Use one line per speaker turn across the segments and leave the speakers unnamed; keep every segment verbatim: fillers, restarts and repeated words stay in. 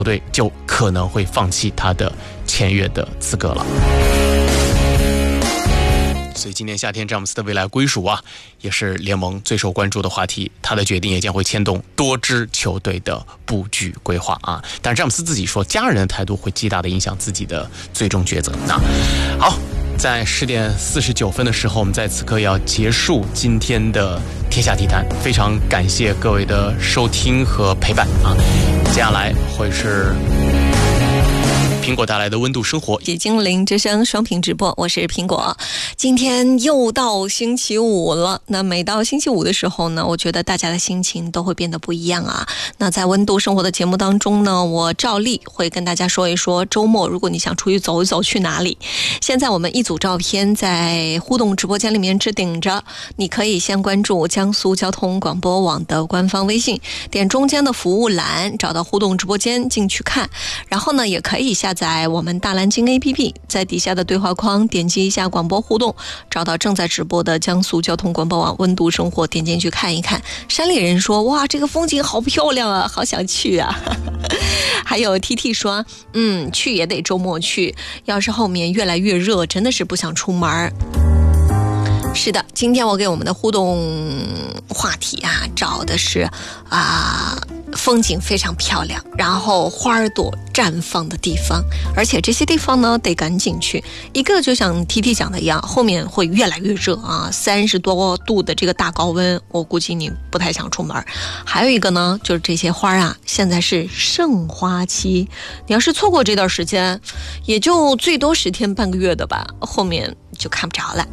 队就可能会放弃他的签约的资格了。所以今年夏天詹姆斯的未来归属啊，也是联盟最受关注的话题。他的决定也将会牵动多支球队的布局规划啊。但是詹姆斯自己说，家人的态度会极大的影响自己的最终抉择。那好，在十点四十九分的时候，我们在此刻要结束今天的天下体坛，非常感谢各位的收听和陪伴啊。接下来会是苹果带来的温度生活，
精灵之声双屏直播，我是苹果。今天又到星期五了，那每到星期五的时候呢，我觉得大家的心情都会变得不一样啊。那在温度生活的节目当中呢，我照例会跟大家说一说周末如果你想出去走一走去哪里。现在我们一组照片在互动直播间里面置顶着，你可以先关注江苏交通广播网的官方微信，点中间的服务栏找到互动直播间进去看，然后呢也可以下载我们大蓝鲸 A P P， 在底下的对话框点击一下广播互动，找到正在直播的江苏交通广播网温度生活，点进去看一看。山里人说，哇，这个风景好漂亮啊，好想去啊。还有 T T 说，嗯，去也得周末去，要是后面越来越热，真的是不想出门。是的，今天我给我们的互动话题啊，找的是啊、呃，风景非常漂亮，然后花朵绽放的地方，而且这些地方呢得赶紧去。一个就像 T T 讲的一样，后面会越来越热啊，三十多度的这个大高温，我估计你不太想出门。还有一个呢，就是这些花啊，现在是盛花期，你要是错过这段时间，也就最多十天半个月的吧，后面就看不着了。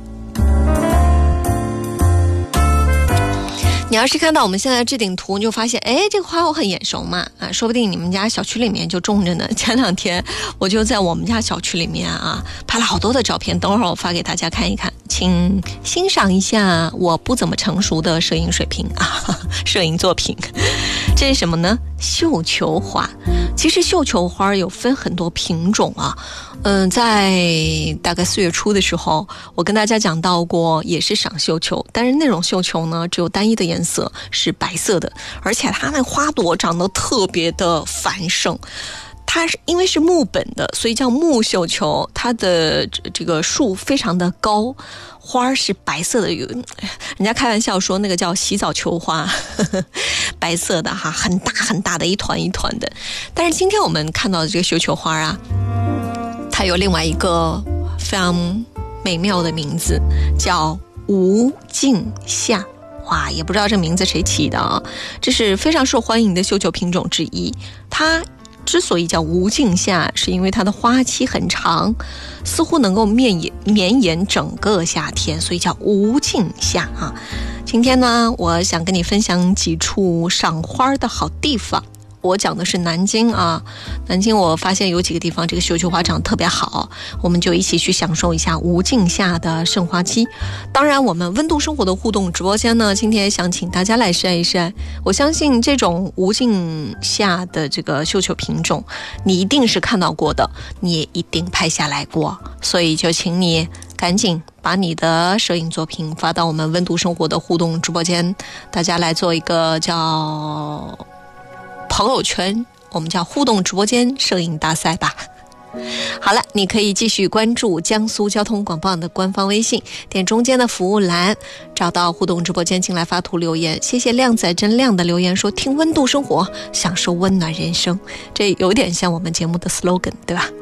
你要是看到我们现在置顶图，你就发现，哎，这个花我很眼熟嘛，啊，说不定你们家小区里面就种着呢。前两天我就在我们家小区里面啊，拍了好多的照片，等会儿我发给大家看一看，请欣赏一下我不怎么成熟的摄影水平啊，摄影作品。这是什么呢？绣球花。其实绣球花有分很多品种啊。嗯，在大概四月初的时候，我跟大家讲到过，也是赏绣球，但是那种绣球呢，只有单一的颜色，是白色的，而且它那花朵长得特别的繁盛。它是因为是木本的，所以叫木绣球，它的这个树非常的高，花是白色的，有人家开玩笑说那个叫洗澡球花，呵呵，白色的哈，很大很大的一团一团的。但是今天我们看到的这个绣球花啊，它有另外一个非常美妙的名字，叫无尽夏。哇，也不知道这名字谁起的啊！这是非常受欢迎的绣球品种之一。它之所以叫无尽夏，是因为它的花期很长，似乎能够绵延绵延整个夏天，所以叫无尽夏啊。今天呢，我想跟你分享几处赏花的好地方。我讲的是南京啊，南京我发现有几个地方这个绣球花长得特别好，我们就一起去享受一下无尽夏的盛花期。当然我们温度生活的互动直播间呢，今天也想请大家来晒一晒，我相信这种无尽夏的这个绣球品种你一定是看到过的，你也一定拍下来过，所以就请你赶紧把你的摄影作品发到我们温度生活的互动直播间，大家来做一个叫朋友圈，我们叫互动直播间摄影大赛吧。好了，你可以继续关注江苏交通广播网的官方微信，点中间的服务栏，找到互动直播间进来发图留言。谢谢靓仔真亮的留言说，听温度生活，享受温暖人生，这有点像我们节目的 slogan， 对吧？